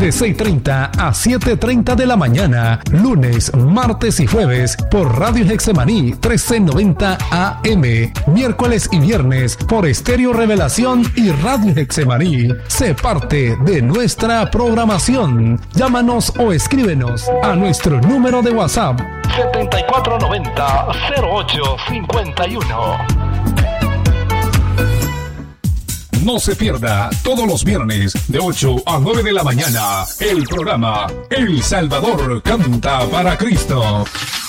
de 6:30 a 7:30 de la mañana, lunes, martes y jueves por Radio Getsemaní 1390 AM, miércoles y viernes por Estéreo Revelación y Radio Getsemaní. Sé parte de nuestra programación. Llámanos o escríbenos a nuestro número de WhatsApp 7490-0851. No se pierda todos los viernes de 8 a 9 de la mañana el programa El Salvador canta para Cristo.